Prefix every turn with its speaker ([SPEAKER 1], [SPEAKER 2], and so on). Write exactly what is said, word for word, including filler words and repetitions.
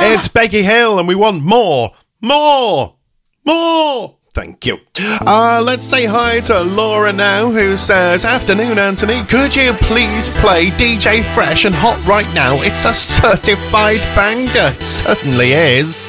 [SPEAKER 1] It's Becky Hill, and we want more, more, more. Thank you. Uh, let's say hi to Laura now, who says, afternoon, Anthony. Could you please play D J Fresh and Hot right now? It's a certified banger. Certainly is.